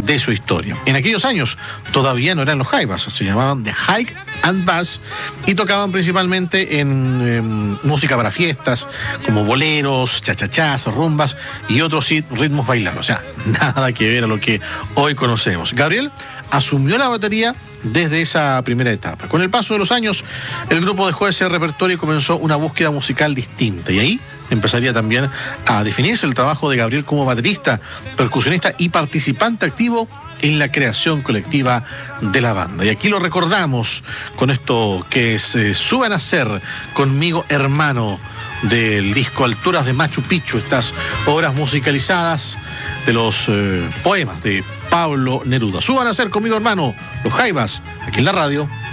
de su historia. En aquellos años todavía no eran los Jaivas, se llamaban The Hike and Bass y tocaban principalmente en música para fiestas, como boleros, chachachás, rumbas y otros ritmos bailables. O sea, nada que ver a lo que hoy conocemos. Gabriel asumió la batería desde esa primera etapa. Con el paso de los años, el grupo dejó ese repertorio y comenzó una búsqueda musical distinta. Y ahí empezaría también a definirse el trabajo de Gabriel como baterista, percusionista y participante activo en la creación colectiva de la banda. Y aquí lo recordamos con esto que es Suban a Ser Conmigo Hermano, del disco Alturas de Machu Picchu, estas obras musicalizadas de los poemas de Pablo Neruda. Suban a Ser Conmigo Hermano, los Jaivas, aquí en la radio.